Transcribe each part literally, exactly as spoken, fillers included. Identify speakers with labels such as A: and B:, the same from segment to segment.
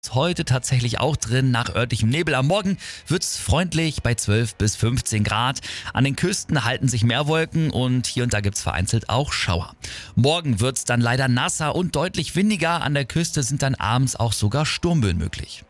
A: Heute tatsächlich auch drin nach örtlichem Nebel. Am Morgen wird's freundlich bei zwölf bis fünfzehn Grad. An den Küsten halten sich mehr Wolken und hier und da gibt's vereinzelt auch Schauer. Morgen wird's dann leider nasser und deutlich windiger. An der Küste sind dann abends auch sogar Sturmböen möglich.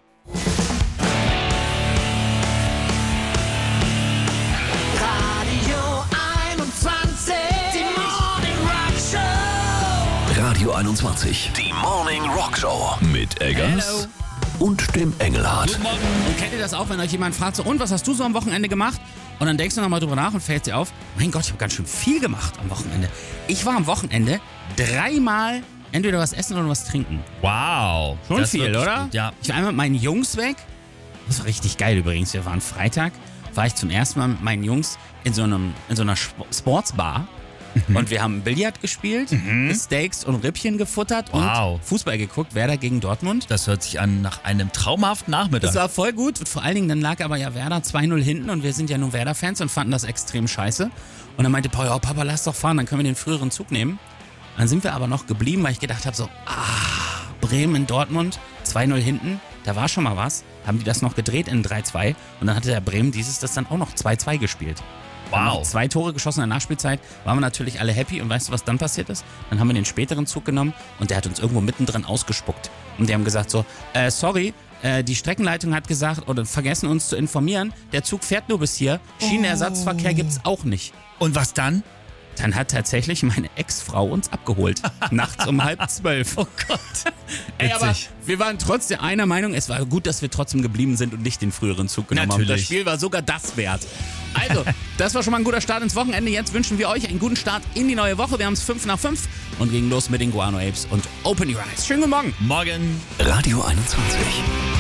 B: Radio einundzwanzig, die Morning Rock Show mit Eggers
C: Hello.
B: und dem Engelhard.
A: Guten Morgen.
C: Und kennt ihr das auch, wenn euch jemand fragt, so, und was hast du so am Wochenende gemacht? Und dann denkst du nochmal drüber nach und fällt dir auf, mein Gott, ich habe ganz schön viel gemacht am Wochenende. Ich war am Wochenende dreimal entweder was essen oder was trinken.
A: Wow.
C: Schon
A: das
C: viel,
A: wird
C: oder?
A: bestimmt, ja.
C: Ich war einmal mit meinen Jungs weg. Das war richtig geil übrigens. Wir waren Freitag, war ich zum ersten Mal mit meinen Jungs in so, einem, in so einer Sp- Sportsbar. Mhm. Und wir haben Billard gespielt, mhm. Steaks und Rippchen gefuttert
A: Wow.
C: und Fußball geguckt. Werder gegen Dortmund.
A: Das hört sich an nach einem traumhaften Nachmittag.
C: Das war voll gut. Und vor allen Dingen, dann lag aber ja Werder zwei null hinten und wir sind ja nur Werder-Fans und fanden das extrem scheiße. Und dann meinte Paul, ja, Papa, lass doch fahren, dann können wir den früheren Zug nehmen. Dann sind wir aber noch geblieben, weil ich gedacht habe, so, ah, Bremen, Dortmund, zwei null hinten, da war schon mal was. Haben die das noch gedreht in drei zwei und dann hatte der Bremen dieses das dann auch noch zwei zwei gespielt. Haben noch zwei Tore geschossen in der Nachspielzeit, waren wir natürlich alle happy und weißt du, was dann passiert ist? Dann haben wir den späteren Zug genommen und der hat uns irgendwo mittendrin ausgespuckt. Und die haben gesagt so, äh, sorry, äh, die Streckenleitung hat gesagt oder vergessen uns zu informieren, der Zug fährt nur bis hier, Schienenersatzverkehr gibt's auch nicht.
A: Und was dann?
C: Dann hat tatsächlich meine Ex-Frau uns abgeholt. Nachts um halb zwölf.
A: Oh Gott.
C: Ey, aber
A: Witzig.
C: wir waren trotzdem einer Meinung, es war gut, dass wir trotzdem geblieben sind und nicht den früheren Zug genommen
A: Natürlich.
C: haben. Das Spiel war sogar das wert. Also, das war schon mal ein guter Start ins Wochenende. Jetzt wünschen wir euch einen guten Start in die neue Woche. Wir haben es fünf nach fünf und gehen los mit den Guano Apes und Open Your Eyes. Schönen guten Morgen.
A: Morgen.
B: Radio einundzwanzig.